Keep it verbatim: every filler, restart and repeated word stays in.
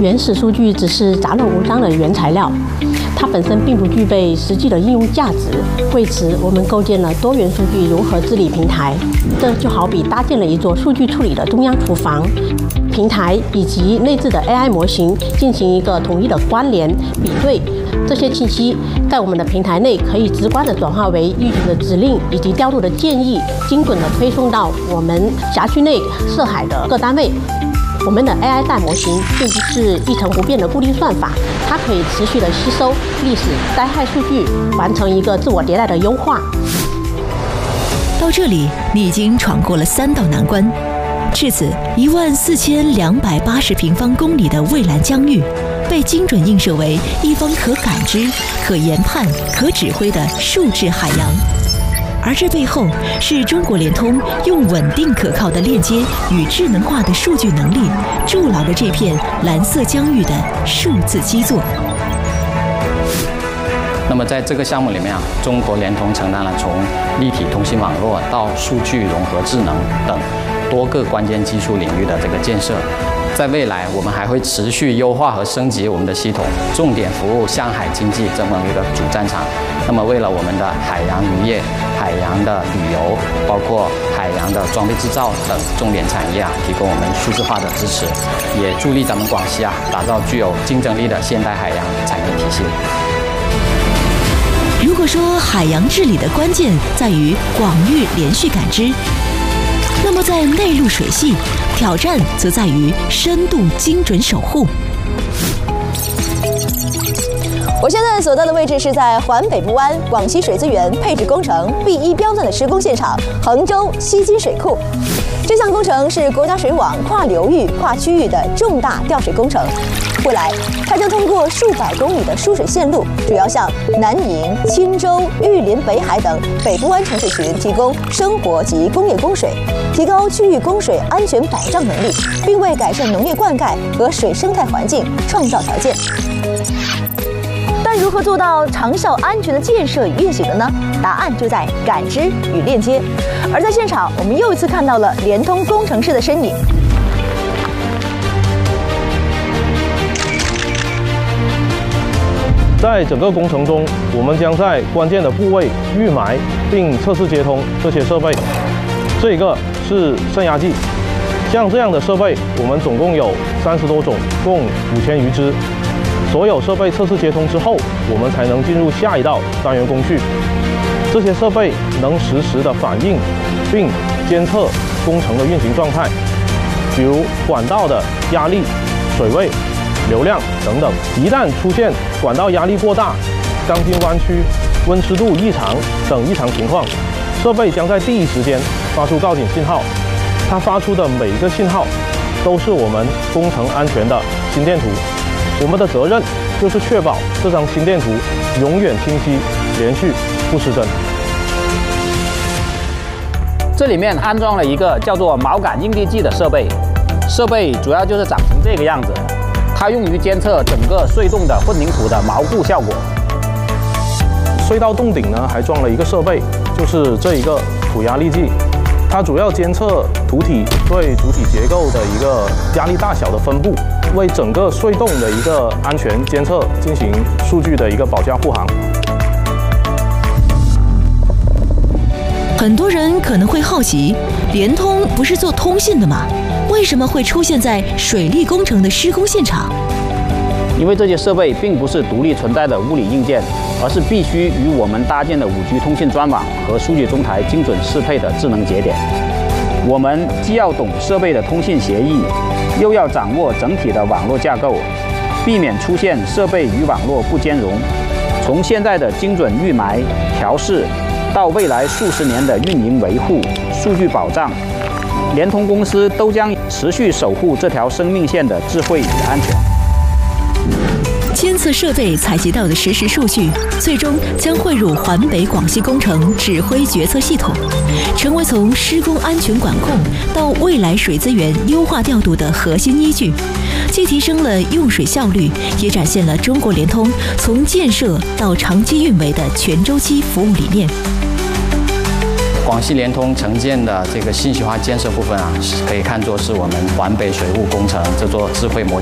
原始数据只是杂乱无章的原材料，它本身并不具备实际的应用价值。为此，我们构建了多元数据融合治理平台。这就好比搭建了一座数据处理的中央厨房，平台以及内置的 A I 模型进行一个统一的关联比对。这些信息在我们的平台内可以直观地转化为预警的指令以及调度的建议，精准地推送到我们辖区内涉海的各单位。我们的 A I 大模型并不是一成不变的固定算法，它可以持续地吸收历史灾害数据，完成一个自我迭代的优化。 到这里，你已经闯过了三道难关。至此，一万四千两百八十平方公里的蔚蓝疆域，被精准映射为一方可感知、可研判、可指挥的数字海洋。而这背后，是中国联通用稳定可靠的链接与智能化的数据能力，筑牢了这片蓝色疆域的数字基座。 那么在这个项目里面啊，中国联通承担了从立体通信网络到数据融合智能等多个关键技术领域的这个建设。在未来，我们还会持续优化和升级我们的系统，重点服务向海经济这么一个主战场。那么，为了我们的海洋渔业、海洋的旅游，包括海洋的装备制造等重点产业啊，提供我们数字化的支持，也助力咱们广西啊，打造具有竞争力的现代海洋产业体系。 如果说海洋治理的关键在于广域连续感知，那么在内陆水系，挑战则在于深度精准守护。 我现在所到的位置是在环北部湾广西水资源配置工程 B 一标准的施工现场——衡州西金水库。这项工程是国家水网跨流域、跨区域的重大调水工程。未来，它将通过数百公里的输水线路，主要向南宁、钦州、玉林、北海等北部湾城市群提供生活及工业供水，提高区域供水安全保障能力，并为改善农业灌溉和水生态环境创造条件。但如何做到长效安全的建设与运行的呢？答案就在感知与链接。而在现场，我们又一次看到了联通工程师的身影。 在整个工程中，我们将在关键的部位预埋并测试接通这些设备。这个是渗压计，像这样的设备，我们总共有三十多种，共五千余只。所有设备测试接通之后，我们才能进入下一道单元工序。这些设备能实时的反映并监测工程的运行状态，比如管道的压力、水位、流量等等。一旦出现管道压力过大、钢筋弯曲、温湿度异常等异常情况，设备将在第一时间发出告警信号。它发出的每一个信号都是我们工程安全的心电图。我们的责任就是确保这张心电图永远清晰、连续、不失真。 这里面安装了一个叫做锚杆应力计的设备，设备主要就是长成这个样子，它用于监测整个隧洞的混凝土的锚固效果。 隧道洞顶呢，还装了一个设备，就是这一个土压力计，它主要监测土体对主体结构的一个压力大小的分布，为整个隧洞的一个安全监测进行数据的一个保驾护航。 很多人可能会好奇，联通不是做通信的吗？为什么会出现在水利工程的施工现场？ 因为这些设备并不是独立存在的物理硬件，而是必须与我们搭建的 五 G 通信专网和数据中台精准适配的智能节点。我们既要懂设备的通信协议，又要掌握整体的网络架构，避免出现设备与网络不兼容。从现在的精准预埋、调试，到未来数十年的运营维护、数据保障，联通公司都将持续守护这条生命线的智慧与安全。 监测设备采集到的实时数据，最终将汇入环北广西工程指挥决策系统，成为从施工安全管控到未来水资源优化调度的核心依据，既提升了用水效率，也展现了中国联通从建设到长期运维的全周期服务理念。 广西联通承建的这个信息化建设部分啊，可以看作是我们环北水务工程这座智慧魔